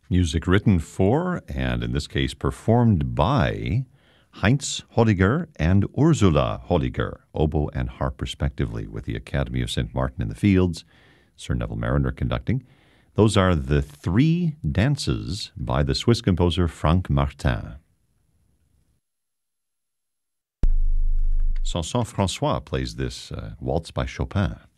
Music written for, and in this case performed by, Heinz Holliger and Ursula Holliger, oboe and harp respectively, with the Academy of St. Martin in the Fields, Sir Neville Marriner conducting. Those are the three dances by the Swiss composer Franck Martin. Saint-François plays this waltz by Chopin.